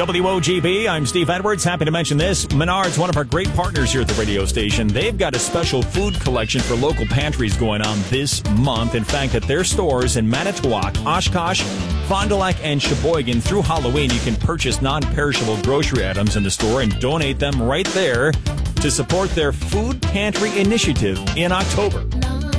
WOGB, I'm Steve Edwards. Happy to mention this. Menards, one of our great partners here at the radio station, they've got a special food collection for local pantries going on this month. In fact, at their stores in Manitowoc, Oshkosh, Fond du Lac, and Sheboygan through Halloween, you can purchase non-perishable grocery items in the store and donate them right there to support their food pantry initiative in October.